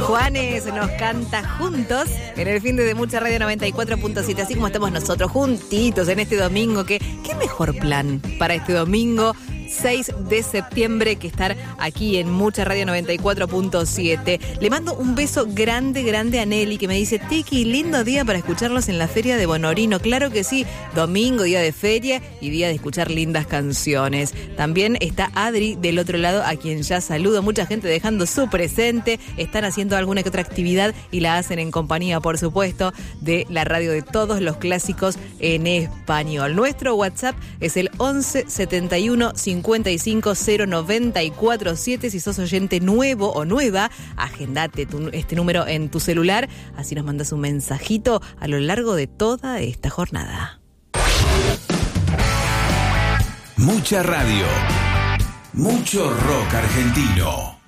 Juanes nos canta juntos en el fin de Mucha Radio 94.7, así como estamos nosotros juntitos en este domingo. ¿Qué mejor plan para este domingo 6 de septiembre que estar aquí en Mucha Radio 94.7? Le mando un beso grande, grande a Nelly, que me dice: Tiki, lindo día para escucharlos en la feria de Bonorino. Claro que sí, domingo, día de feria y día de escuchar lindas canciones. También está Adri del otro lado, a quien ya saludo. Mucha gente dejando su presente, están haciendo alguna que otra actividad y la hacen en compañía, por supuesto, de la radio de todos los clásicos en español. Nuestro WhatsApp es el 11 71 55 094 7. Si sos oyente nuevo o nueva, agendate este número en tu celular, así nos mandas un mensajito a lo largo de toda esta jornada. Mucha radio, mucho rock argentino.